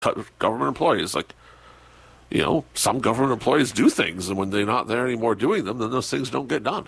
government employees. Like, some government employees do things, and when they're not there anymore doing them, then those things don't get done.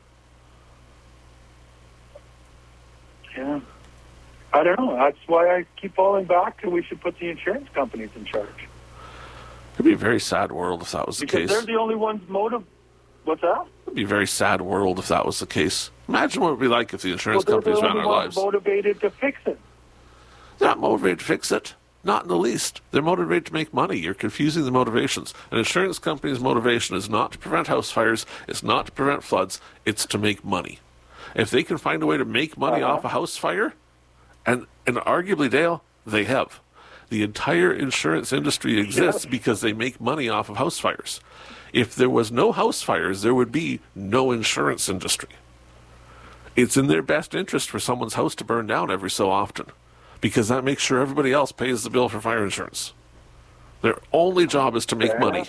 Yeah. I don't know. That's why I keep falling back to we should put the insurance companies in charge. It'd be a very sad world if that was the case. Because they're the only ones What's that? It'd be a very sad world if that was the case. Imagine what it would be like if the insurance companies ran our lives. They're motivated to fix it. They're not motivated to fix it. Not in the least. They're motivated to make money. You're confusing the motivations. An insurance company's motivation is not to prevent house fires. It's not to prevent floods. It's to make money. If they can find a way to make money off a house fire, and arguably, Dale, they have. The entire insurance industry exists because they make money off of house fires. If there was no house fires, there would be no insurance industry. It's in their best interest for someone's house to burn down every so often, because that makes sure everybody else pays the bill for fire insurance. Their only job is to make money.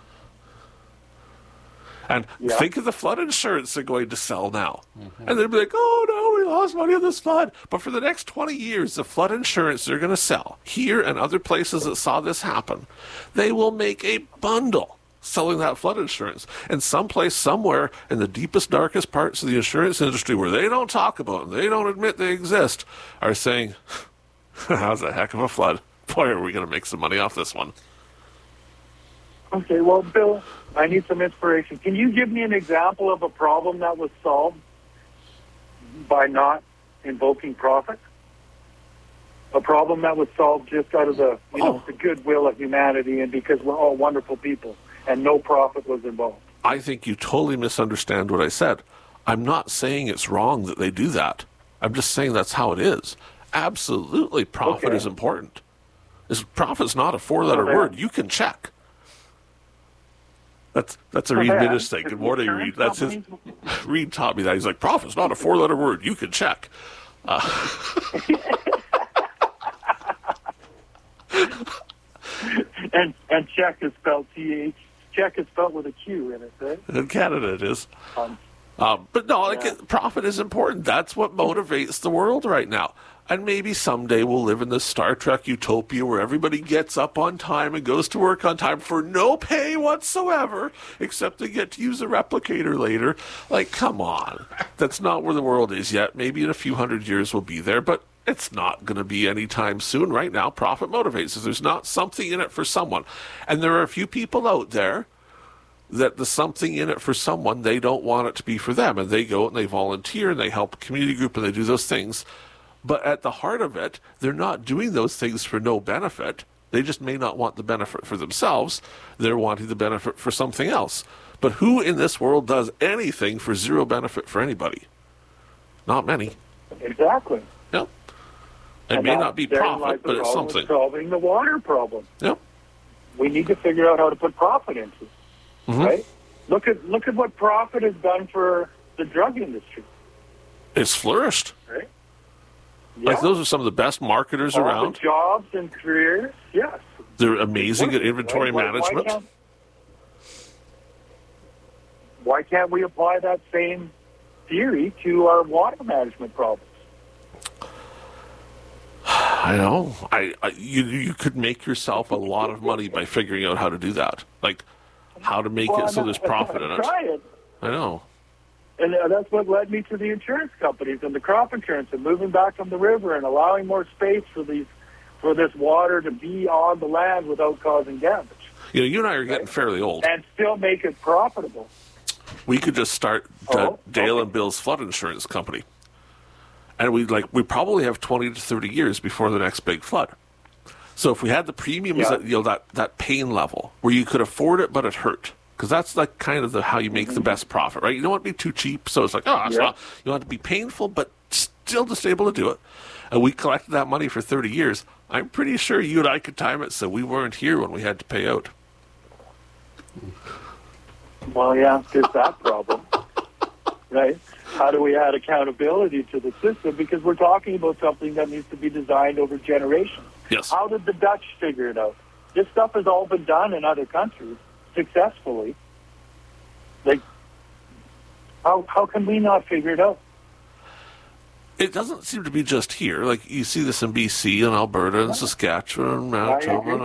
And think of the flood insurance they're going to sell now. Mm-hmm. And they'll be like, oh no, we lost money on this flood. But for the next 20 years, the flood insurance they're going to sell here and other places that saw this happen, they will make a bundle selling that flood insurance. And someplace, somewhere in the deepest, darkest parts of the insurance industry where they don't talk about them, they don't admit they exist, are saying, how's a heck of a flood? Boy, are we going to make some money off this one. Okay, well, Bill, I need some inspiration. Can you give me an example of a problem that was solved by not invoking profit? A problem that was solved just out of the goodwill of humanity and because we're all wonderful people and no profit was involved. I think you totally misunderstand what I said. I'm not saying it's wrong that they do that. I'm just saying that's how it is. Absolutely, profit is important. Profit's not a four-letter word. You can check. That's a Reed Minnish thing. Good morning, Reed. That's his. Reed taught me that. He's like, profit's not a four-letter word. You can check. And check is spelled CH. Check is spelled with a Q in it, right? In Canada, it is. But no, profit is important. That's what motivates the world right now. And maybe someday we'll live in this Star Trek utopia where everybody gets up on time and goes to work on time for no pay whatsoever, except they get to use a replicator later. Like, come on. That's not where the world is yet. Maybe in a few hundred years we'll be there, but it's not going to be anytime soon. Right now, profit motivates us. There's not something in it for someone. And there are a few people out there that the something in it for someone, they don't want it to be for them. And they go and they volunteer and they help a community group and they do those things. But at the heart of it, they're not doing those things for no benefit. They just may not want the benefit for themselves. They're wanting the benefit for something else. But who in this world does anything for zero benefit for anybody? Not many. Exactly. Yep. It may not be profit, but it's something. Solving the water problem. Yep. We need to figure out how to put profit into it. Mm-hmm. Right? Look at what profit has done for the drug industry. It's flourished. Right? Yeah. Like, those are some of the best marketers around. The jobs and careers, yes. They're amazing at inventory management. Why can't we apply that same theory to our water management problems? I know. You could make yourself a lot of money by figuring out how to do that. Like, how to make it so there's profit in it. I know. And that's what led me to the insurance companies and the crop insurance and moving back from the river and allowing more space for this water to be on the land without causing damage. You and I are getting fairly old. And still make it profitable. We could just start Dale and Bill's flood insurance company. And we probably have 20 to 30 years before the next big flood. So if we had the premiums that pain level where you could afford it but it hurt. Because that's like kind of how you make the best profit, right? You don't want to be too cheap, so it's like, it's not. You want it to be painful, but still just able to do it. And we collected that money for 30 years. I'm pretty sure you and I could time it so we weren't here when we had to pay out. Well, yeah, there's that problem, right? How do we add accountability to the system? Because we're talking about something that needs to be designed over generations. Yes. How did the Dutch figure it out? This stuff has all been done in other countries successfully. Like, how can we not figure it out? it doesn't seem to be just here. Like, you see this in BC and Alberta and Saskatchewan and Manitoba.